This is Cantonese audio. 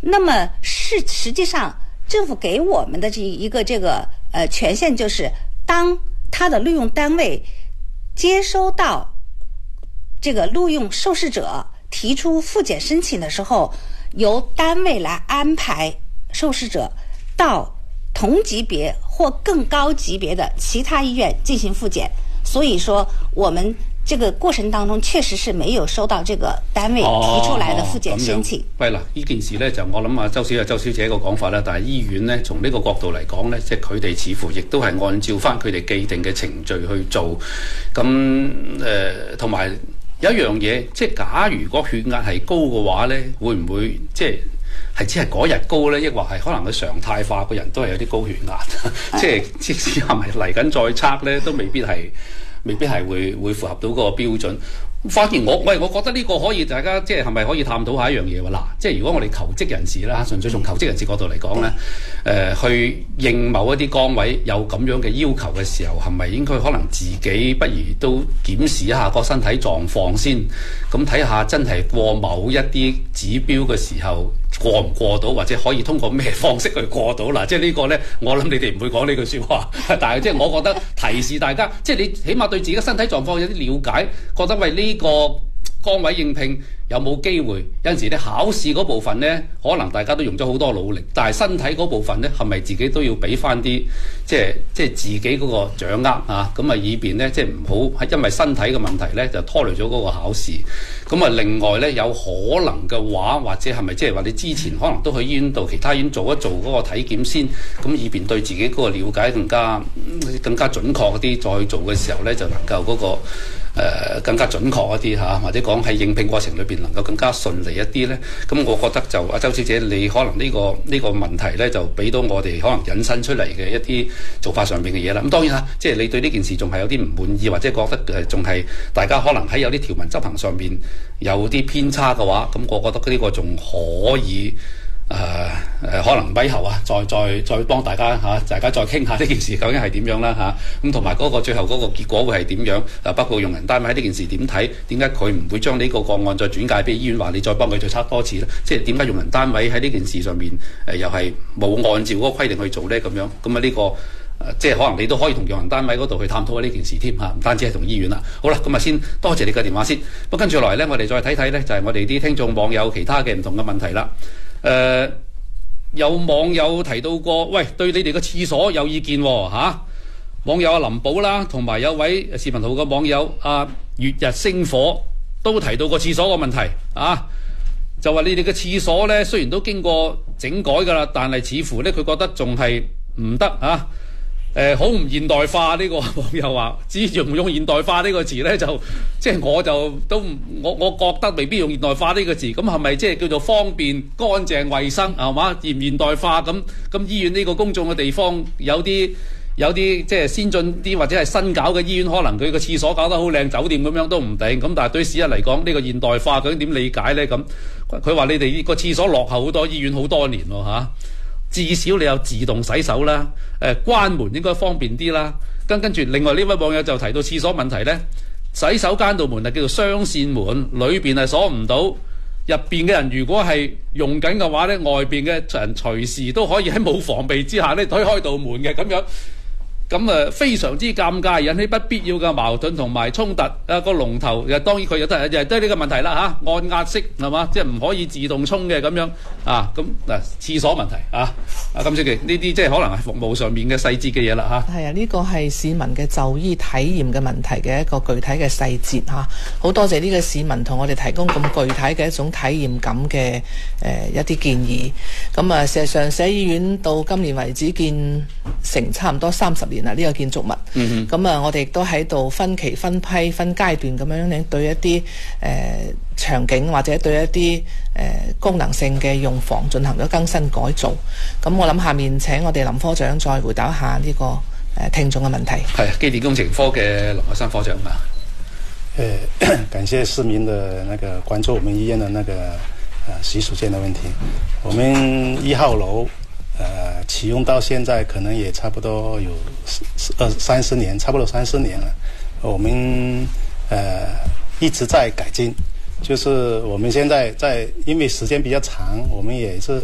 那么实际上政府给我们的一个权限就是，当他的录用单位接收到这个录用受试者提出复检申请的时候，由单位来安排受试者到同级别或更高级别的其他医院进行复检。所以说我们這個過程當中確實是沒有收到這個單位提出來的復檢申請。 係啦，呢件事呢，就我諗周小姐個講法啦，但係醫院呢，從呢個角度嚟講呢，即係佢哋似乎亦都係按照翻佢哋既定嘅程序去做。咁同埋有一樣嘢，即係假如個血壓係高嘅話呢，會唔會即係只係嗰日高呢？抑或係可能佢常態化個人都係有啲高血壓，即係即使係咪嚟緊再測呢，都未必係會符合到嗰個標準。反而我覺得呢個可以大家即係咪可以探討下一樣嘢喎？嗱，即係如果我哋求職人士啦，純粹從求職人士角度嚟講咧，去應某一啲崗位有咁樣嘅要求嘅時候，係咪應該可能自己不如都檢視一下個身體狀況先，咁睇下真係過某一啲指標嘅時候過唔過到，或者可以通過咩方式去過到嗱？即係呢個咧，我諗你哋唔會講呢句説話，但係即係我覺得提示大家，即係你起碼對自己嘅身體狀況有啲了解，覺得為呢個崗位應聘有冇機會？有陣時咧考試嗰部分呢，可能大家都用咗好多努力，但係身體嗰部分呢，係咪自己都要俾翻啲即係自己嗰個掌握啊？咁啊以便呢，即係唔好因為身體嘅問題呢，就拖累咗嗰個考試。咁啊另外呢，有可能嘅話，或者係咪即係話你之前可能都去醫院度其他醫院做一做嗰個體檢先，咁以便對自己嗰個了解更加準確啲，再去做嘅時候呢，就能夠嗰個更加準確一啲嚇，或者講喺應聘過程裏邊能夠更加順利一啲呢。咁我覺得就阿周小姐你可能呢個問題呢，就俾到我哋可能引申出嚟嘅一啲做法上邊嘅嘢啦。咁當然啦，即係你對呢件事仲係有啲唔滿意，或者覺得仲係大家可能喺有啲條文執行上邊有啲偏差嘅話，咁我覺得呢個仲可以。可能咪後啊，再幫大家大家再傾下呢件事究竟係點樣啦嚇，咁同埋嗰個最後嗰個結果會係點樣？包括用人單位喺呢件事點睇？點解佢唔會將呢個個案再轉介俾醫院，話你再幫佢再測多次咧？即係點解用人單位喺呢件事上面又係冇按照嗰個規定去做咧？咁樣咁啊呢個即係可能你都可以同用人單位嗰度去探討呢件事添嚇，唔單止係同醫院啦。好啦，咁啊先多謝你嘅電話先。咁跟住落嚟咧，我哋再睇睇咧，就係我哋啲聽眾網友其他嘅唔同嘅問題啦。有網友提到過，喂，對你哋嘅廁所有意見喎嚇。網友阿林寶啦，同埋有位視頻號嘅網友阿月日星火都提到過廁所個問題啊，就話你哋嘅廁所呢，雖然都經過整改㗎啦，但係似乎呢，佢覺得仲係唔得啊。好唔現代化呢個網友話，只用現代化呢個字呢，就即係我覺得未必用現代化呢個字，咁係咪即係叫做方便、乾淨、衛生係嘛？現唔現代化咁醫院呢個公眾嘅地方有啲即係先進啲或者係新搞嘅醫院，可能佢個廁所搞得好靚，酒店咁樣都唔定。咁但係對市人嚟講，呢個現代化究竟點理解呢？咁佢話你哋個廁所落後好多醫院好多年喎嚇。至少你有自動洗手啦，關門應該方便啲啦。跟住另外呢位網友就提到廁所問題呢，洗手間道門係叫做雙線門，裏邊係鎖唔到，入邊嘅人如果係用緊嘅話呢，外邊嘅人隨時都可以喺冇防備之下呢推開道門嘅咁樣。咁非常之尷尬，引起不必要嘅矛盾同埋衝突。個龍頭當然佢又都係呢個問題啦嚇，按壓式係嘛，即係唔可以自動沖嘅咁樣啊。咁嗱，廁所問題啊，金小姐呢啲即係可能係服務上面嘅細節嘅嘢啦嚇。係啊，呢個係市民嘅就醫體驗嘅問題嘅一個具體嘅細節嚇。好多謝呢個市民同我哋提供咁具體嘅一種體驗感嘅一啲建議。咁事實上社醫院到今年為止建成差唔多30年啦，呢個建築物。咁我哋亦都喺度分期分批分階段咁樣對一啲場景或者對一啲功能性嘅用房進行咗更新改造。咁我諗下面請我哋林科長再回答一下呢個聽眾嘅問題。係機電工程科嘅林海生科長嘛。 感謝市民的那個關注我們醫院的那個洗手間的問題。我們1號樓啟用到現在可能也差不多有30年，差不多30年了。我們一直在改進，就是我們現在因為時間比較長，我們也是